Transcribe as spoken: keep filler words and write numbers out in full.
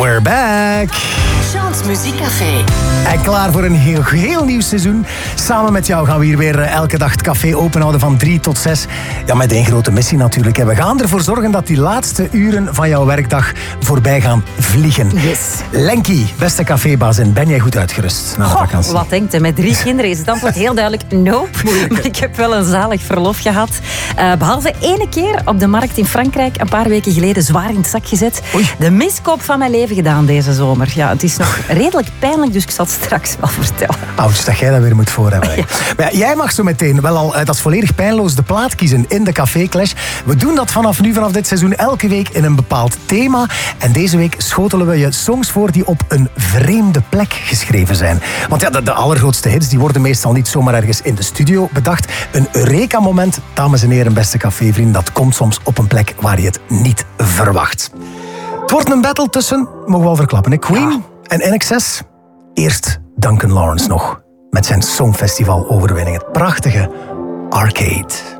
We're back. Chance Muziekcafé. En klaar voor een heel, heel nieuw seizoen. Samen met jou gaan we hier weer elke dag het café openhouden van drie tot zes. Ja, met één grote missie natuurlijk. We gaan ervoor zorgen dat die laatste uren van jouw werkdag voorbij gaan vliegen. Yes. Lenky, beste cafébaas, en ben jij goed uitgerust na de Goh, vakantie? wat denkt u? Met drie kinderen is het antwoord heel duidelijk nope. Maar ik heb wel een zalig verlof gehad. Uh, behalve ene keer op de markt in Frankrijk, een paar weken geleden, zwaar in het zak gezet. Oei. De miskoop van mijn leven gedaan deze zomer. Ja, het is nog redelijk pijnlijk, dus ik zal het straks wel vertellen. Ouch, dat jij dat weer moet voor hebben. Ja. Maar ja, jij mag zo meteen wel al, dat is volledig pijnloos, de plaat kiezen in de Café Clash. We doen dat vanaf nu, vanaf dit seizoen, elke week in een bepaald thema. En deze week schotelen we je songs voor die op een vreemde plek geschreven zijn. Want ja, de, de allergrootste hits die worden meestal niet zomaar ergens in de studio bedacht. Een Eureka-moment, dames en heren, beste cafévrienden, dat komt soms op een plek waar je het niet verwacht. Het wordt een battle tussen, mogen we al verklappen, hè? Queen ja. en N X S. Eerst Duncan Lawrence nog, met zijn Songfestival-overwinning. Het prachtige Arcade.